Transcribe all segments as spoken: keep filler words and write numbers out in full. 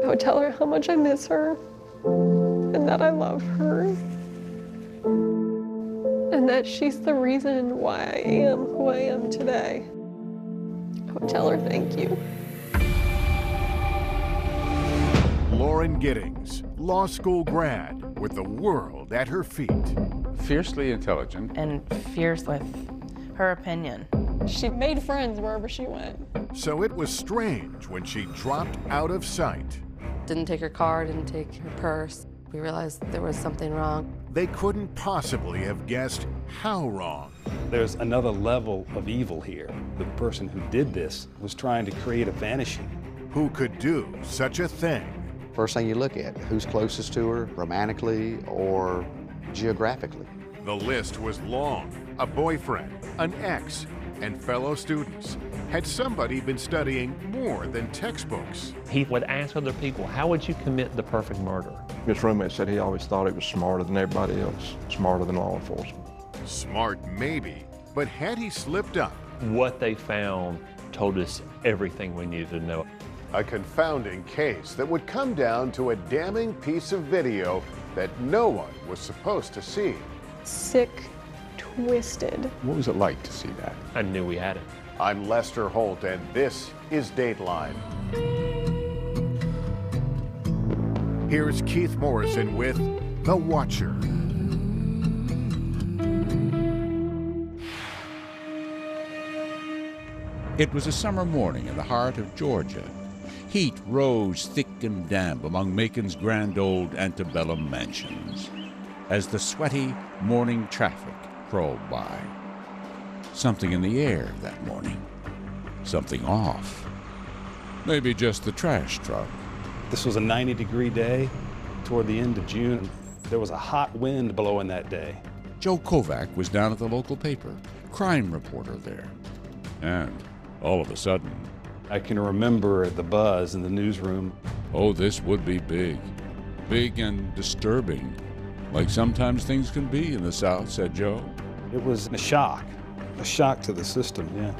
I would tell her how much I miss her and that I love her and that she's the reason why I am who I am today. I would tell her thank you. Lauren Giddings, law school grad with the world at her feet. Fiercely intelligent. And fierce with her opinion. She made friends wherever she went. So it was strange when she dropped out of sight. Didn't take her car, didn't take her purse. We realized there was something wrong. They couldn't possibly have guessed how wrong. There's another level of evil here. The person who did this was trying to create a vanishing. Who could do such a thing? First thing you look at, who's closest to her, romantically or geographically. The list was long. A boyfriend, an ex, and fellow students. Had somebody been studying more than textbooks? He would ask other people, how would you commit the perfect murder? His roommate said he always thought he was smarter than everybody else, smarter than law enforcement. Smart maybe, but had he slipped up? What they found told us everything we needed to know. A confounding case that would come down to a damning piece of video that no one was supposed to see. Sick, twisted. What was it like to see that? I knew we had it. I'm Lester Holt, and this is Dateline. Here's Keith Morrison with The Watcher. It was a summer morning in the heart of Georgia. Heat rose thick and damp among Macon's grand old antebellum mansions as the sweaty morning traffic crawled by. Something in the air that morning. Something off. Maybe just the trash truck. This was a ninety degree day toward the end of June. There was a hot wind blowing that day. Joe Kovac was down at the local paper, crime reporter there. And all of a sudden, I can remember the buzz in the newsroom. Oh, this would be big. Big and disturbing. Like sometimes things can be in the South, said Joe. It was a shock. A shock to the system, yeah.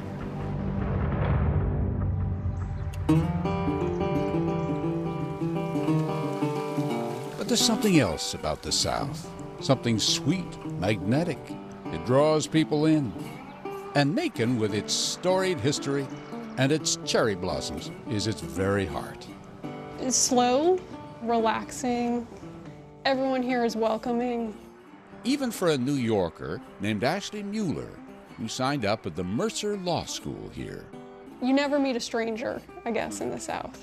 But there's something else about the South. Something sweet, magnetic. It draws people in. And Macon, with its storied history and its cherry blossoms, is its very heart. It's slow, relaxing. Everyone here is welcoming. Even for a New Yorker named Ashley Mueller, who signed up at the Mercer Law School here. You never meet a stranger, I guess, in the South.